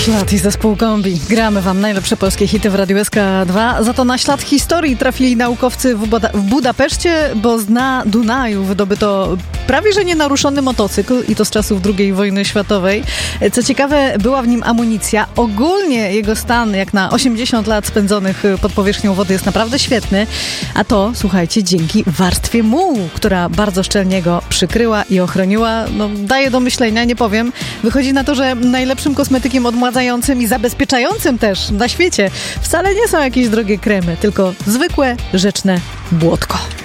Szlat i zespół Kombi. Gramy wam najlepsze polskie hity w Radiu SK2. Za to na ślad historii trafili naukowcy w Budapeszcie, bo z dna Dunaju wydobyto prawie że nienaruszony motocykl i to z czasów II wojny światowej. Co ciekawe, była w nim amunicja. Ogólnie jego stan, jak na 80 lat spędzonych pod powierzchnią wody, jest naprawdę świetny. A to, słuchajcie, dzięki warstwie mułu, która bardzo szczelnie go przykryła i ochroniła. No, daje do myślenia, nie powiem. Wychodzi na to, że najlepszym kosmetykiem odmładzającym i zabezpieczającym też na świecie wcale nie są jakieś drogie kremy, tylko zwykłe, rzeczne błotko.